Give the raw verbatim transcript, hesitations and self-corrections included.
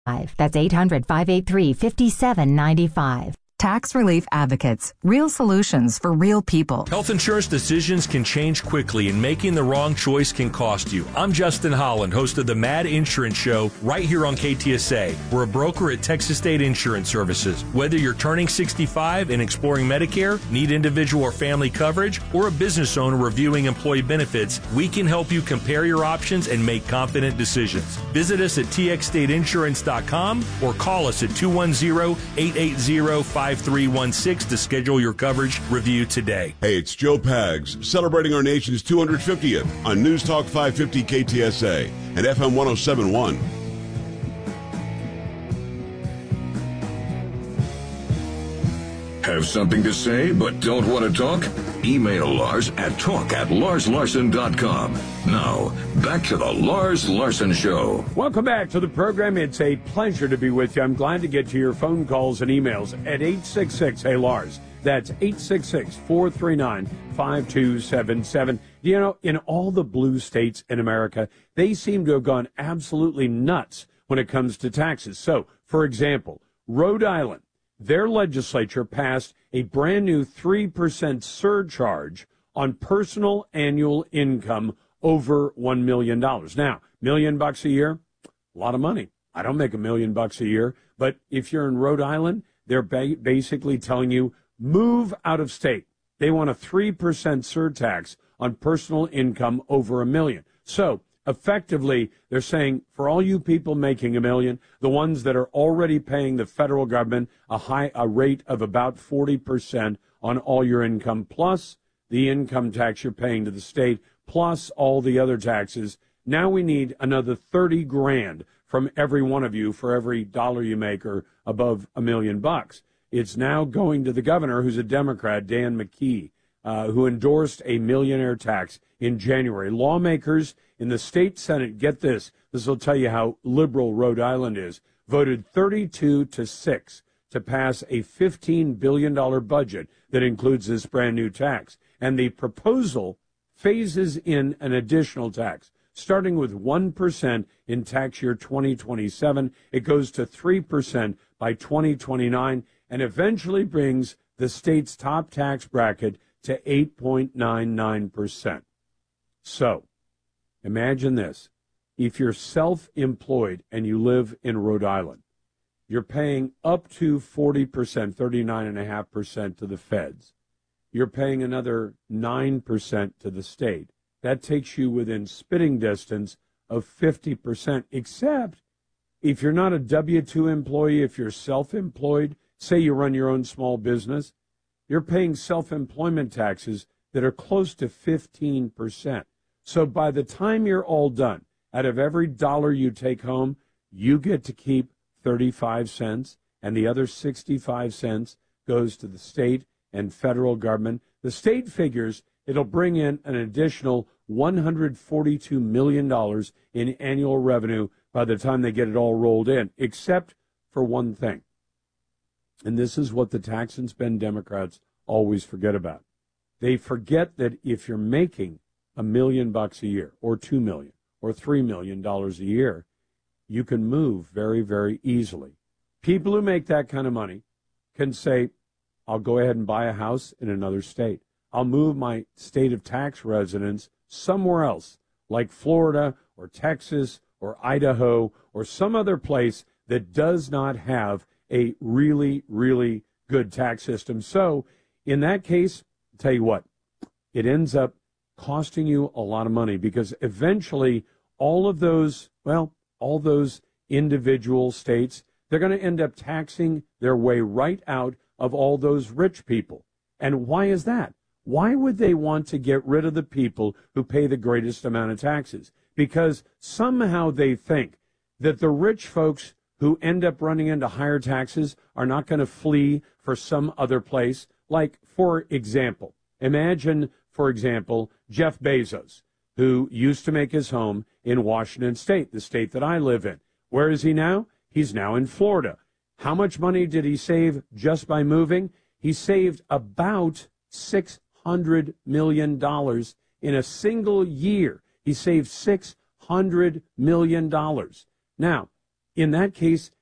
That's eight hundred, five eight three, five seven nine five. Tax Relief Advocates. Real solutions for real people. Health insurance decisions can change quickly, and making the wrong choice can cost you. I'm Justin Holland, host of the Mad Insurance Show, right here on K T S A. We're a broker at Texas State Insurance Services. Whether you're turning sixty-five and exploring Medicare, need individual or family coverage, or a business owner reviewing employee benefits, we can help you compare your options and make confident decisions. Visit us at T X state insurance dot com or call us at two one zero, eight eight zero, five three one six to schedule your coverage review today. Hey, it's Joe Pags, celebrating our nation's two hundred fiftieth on News Talk five fifty K T S A and F M one oh seven point one. Have something to say but don't want to talk? Email Lars at talk at lars larson dot com. Now, back to the Lars Larson Show. Welcome back to the program. It's a pleasure to be with you. I'm glad to get to your phone calls and emails at eight six six, hey Lars. That's eight six six, four three nine, five two seven seven. You know, in all the blue states in America, they seem to have gone absolutely nuts when it comes to taxes. So, for example, Rhode Island, their legislature passed a brand new three percent surcharge on personal annual income over one million dollars. Now, million bucks a year, a lot of money. I don't make a million bucks a year, but if you're in Rhode Island, they're ba- basically telling you, move out of state. They want a three percent surtax on personal income over a million. So, effectively, they're saying for all you people making a million, the ones that are already paying the federal government a high a rate of about forty percent on all your income, plus the income tax you're paying to the state, plus all the other taxes. Now we need another thirty grand from every one of you for every dollar you make or above a million bucks. It's now going to the governor, who's a Democrat, Dan McKee, uh, who endorsed a millionaire tax in January. Lawmakers in the state Senate, get this, this will tell you how liberal Rhode Island is, voted thirty-two to six to pass a fifteen billion dollars budget that includes this brand new tax. And the proposal phases in an additional tax. Starting with one percent in tax year twenty twenty-seven, it goes to three percent by twenty twenty-nine, and eventually brings the state's top tax bracket to eight point nine nine percent. So, imagine this. If you're self-employed and you live in Rhode Island, you're paying up to forty percent, thirty-nine point five percent to the feds. You're paying another nine percent to the state. That takes you within spitting distance of fifty percent, except if you're not a W two employee, if you're self-employed, say you run your own small business, you're paying self-employment taxes that are close to fifteen percent. So by the time you're all done, out of every dollar you take home, you get to keep thirty-five cents, and the other sixty-five cents goes to the state and federal government. The state figures it'll bring in an additional one hundred forty-two million dollars in annual revenue by the time they get it all rolled in, except for one thing. And this is what the tax and spend Democrats always forget about. They forget that if you're making a million bucks a year, or two million, or three million dollars a year, you can move very, very easily. People who make that kind of money can say, I'll go ahead and buy a house in another state. I'll move my state of tax residence somewhere else, like Florida or Texas or Idaho or some other place that does not have a really, really good tax system. So in that case, I'll tell you what, it ends up costing you a lot of money, because eventually all of those, well, all those individual states, they're going to end up taxing their way right out of all those rich people. And why is that? Why would they want to get rid of the people who pay the greatest amount of taxes? Because somehow they think that the rich folks who end up running into higher taxes are not going to flee for some other place. Like, for example, imagine, for example, Jeff Bezos, who used to make his home in Washington State, the state that I live in. Where is he now? He's now in Florida. How much money did he save just by moving? He saved about six hundred million dollars in a single year. He saved six hundred million dollars. Now, in that case,